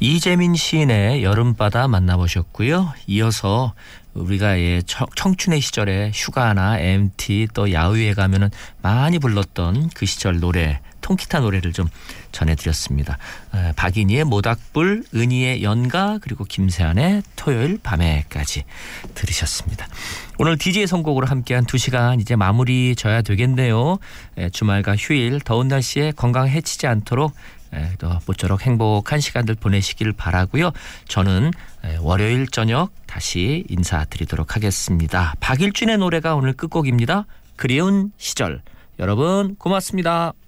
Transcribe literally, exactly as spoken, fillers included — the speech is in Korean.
이재민 시인의 여름바다 만나보셨고요. 이어서 우리가 예 청춘의 시절에 휴가나 엠티 또 야유회 가면은 많이 불렀던 그 시절 노래, 통기타 노래를 좀 전해드렸습니다. 에, 박인희의 모닥불, 은희의 연가, 그리고 김세환의 토요일 밤에까지 들으셨습니다. 오늘 디제이 선곡으로 함께한 두 시간 이제 마무리 져야 되겠네요. 에, 주말과 휴일 더운 날씨에 건강 해치지 않도록 에, 또 모쪼록 행복한 시간들 보내시길 바라고요. 저는 에, 월요일 저녁 다시 인사드리도록 하겠습니다. 박일준의 노래가 오늘 끝곡입니다. 그리운 시절. 여러분 고맙습니다.